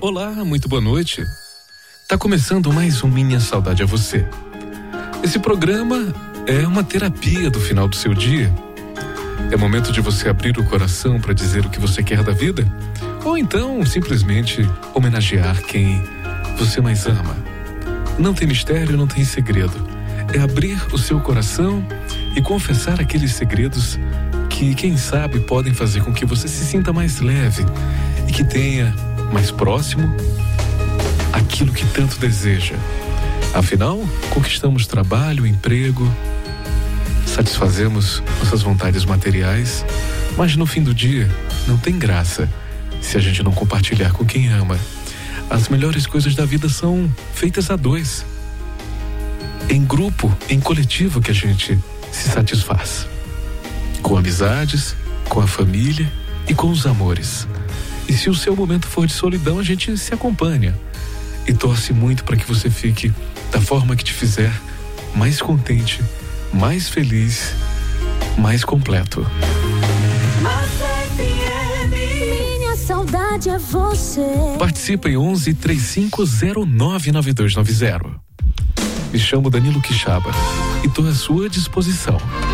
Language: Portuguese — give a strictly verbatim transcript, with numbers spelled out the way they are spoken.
Olá, muito boa noite. Tá começando mais um Minha Saudade a Você. Esse programa é uma terapia do final do seu dia. É momento de você abrir o coração para dizer o que você quer da vida, ou então simplesmente homenagear quem você mais ama. Não tem mistério, não tem segredo. É abrir o seu coração e confessar aqueles segredos que, quem sabe, podem fazer com que você se sinta mais leve e que tenha mais próximo aquilo que tanto deseja. Afinal, conquistamos trabalho, emprego, satisfazemos nossas vontades materiais, mas no fim do dia não tem graça se a gente não compartilhar com quem ama. As melhores coisas da vida são feitas a dois, em grupo, em coletivo, que a gente se satisfaz, com amizades, com a família e com os amores. E se o seu momento for de solidão, a gente se acompanha e torce muito para que você fique da forma que te fizer mais contente, mais feliz, mais completo. Minha saudade é você. Participa em onze, trinta e cinco, zero nove nove dois nove zero. Me chamo Danilo Quixaba e estou à sua disposição.